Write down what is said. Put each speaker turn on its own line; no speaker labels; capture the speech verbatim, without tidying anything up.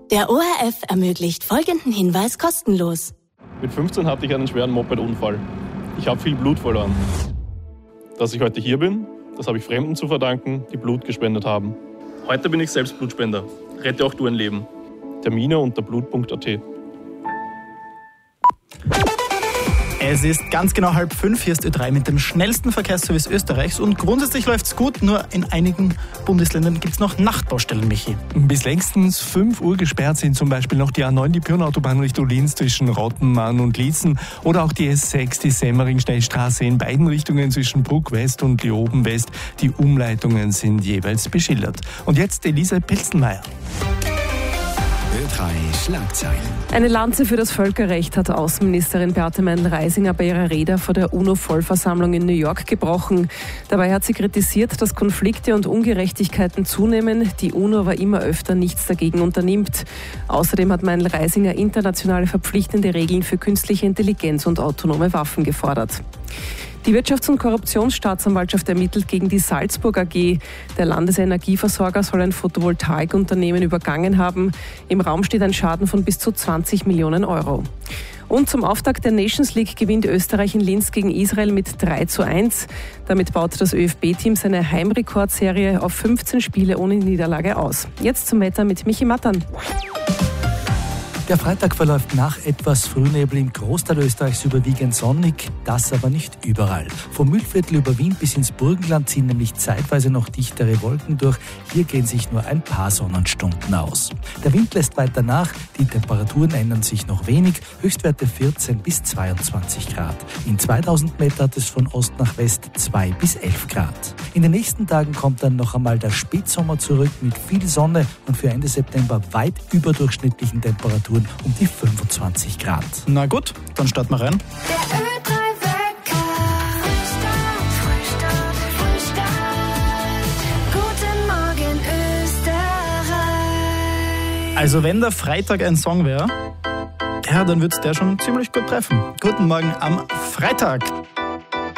Der O R F ermöglicht folgenden Hinweis kostenlos.
Mit fünfzehn hatte ich einen schweren Moped-Unfall. Ich habe viel Blut verloren. Dass ich heute hier bin, das habe ich Fremden zu verdanken, die Blut gespendet haben. Heute bin ich selbst Blutspender. Rette auch du ein Leben. Termine unter blut punkt a t.
Es ist ganz genau halb fünf, hier ist Ö drei mit dem schnellsten Verkehrsservice Österreichs und grundsätzlich läuft's gut, nur in einigen Bundesländern gibt's noch Nachtbaustellen, Michi.
Bis längstens fünf Uhr gesperrt sind zum Beispiel noch die A neun, die Pirnautobahn Richtung Linz zwischen Rottenmann und Liezen oder auch die S sechs, die Semmering-Schnellstraße in beiden Richtungen zwischen Bruck West und Leoben West. Die Umleitungen sind jeweils beschildert. Und jetzt Elise Pilzenmeier.
Ö drei Schlagzeilen.
Eine Lanze für das Völkerrecht hat Außenministerin Beate Meindl-Reisinger bei ihrer Rede vor der UNO-Vollversammlung in New York gebrochen. Dabei hat sie kritisiert, dass Konflikte und Ungerechtigkeiten zunehmen, die UNO aber immer öfter nichts dagegen unternimmt. Außerdem hat Meindl-Reisinger internationale verpflichtende Regeln für künstliche Intelligenz und autonome Waffen gefordert. Die Wirtschafts- und Korruptionsstaatsanwaltschaft ermittelt gegen die Salzburg A G. Der Landesenergieversorger soll ein Photovoltaikunternehmen übergangen haben. Im Raum steht ein Schaden von bis zu zwanzig Millionen Euro. Und zum Auftakt der Nations League gewinnt Österreich in Linz gegen Israel mit drei zu eins. Damit baut das Ö F B-Team seine Heimrekordserie auf fünfzehn Spiele ohne Niederlage aus. Jetzt zum Wetter mit Michi Mattern.
Der Freitag verläuft nach etwas Frühnebel im Großteil Österreichs überwiegend sonnig, das aber nicht überall. Vom Mühlviertel über Wien bis ins Burgenland ziehen nämlich zeitweise noch dichtere Wolken durch. Hier gehen sich nur ein paar Sonnenstunden aus. Der Wind lässt weiter nach, die Temperaturen ändern sich noch wenig, Höchstwerte vierzehn bis zweiundzwanzig Grad. In zweitausend Meter hat es von Ost nach West zwei bis elf Grad. In den nächsten Tagen kommt dann noch einmal der Spätsommer zurück mit viel Sonne und für Ende September weit überdurchschnittlichen Temperaturen um die fünfundzwanzig Grad.
Na gut, dann starten wir rein.
Der Ö drei Wecker. Frühstart, Frühstart, Frühstart. Guten Morgen, Österreich.
Also wenn der Freitag ein Song wäre, ja, dann wird's der schon ziemlich gut treffen. Guten Morgen am Freitag.